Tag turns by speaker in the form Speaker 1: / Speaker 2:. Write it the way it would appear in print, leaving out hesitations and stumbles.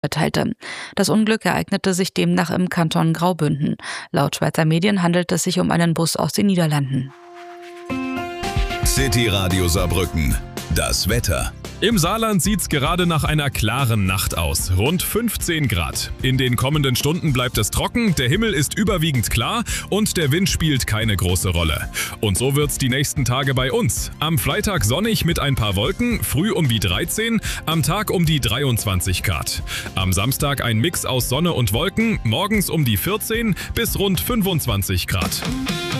Speaker 1: mitteilte. Das Unglück ereignete sich demnach im Kanton Graubünden. Laut Schweizer Medien handelt es sich um einen Bus aus den Niederlanden.
Speaker 2: City Radio Saarbrücken. Das Wetter.
Speaker 3: Im Saarland sieht's gerade nach einer klaren Nacht aus. Rund 15 Grad. In den kommenden Stunden bleibt es trocken, der Himmel ist überwiegend klar und der Wind spielt keine große Rolle. Und so wird's die nächsten Tage bei uns. Am Freitag sonnig mit ein paar Wolken, früh um die 13, am Tag um die 23 Grad. Am Samstag ein Mix aus Sonne und Wolken, morgens um die 14 bis rund 25 Grad.